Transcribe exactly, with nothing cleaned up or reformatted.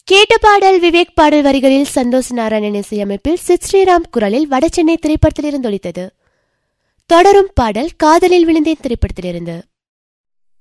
கேட்ட பாடல் விவேக் பாடல் வரிகளில் சந்தோஷ் நாராயணன் இசையமைப்பில் சித் ஸ்ரீராம் குரலில் வடசென்னை திரைப்படத்திலிருந்து ஒலித்தது. தொடரும் பாடல் காதலில் விழுந்தேன் திரைப்படத்திலிருந்து.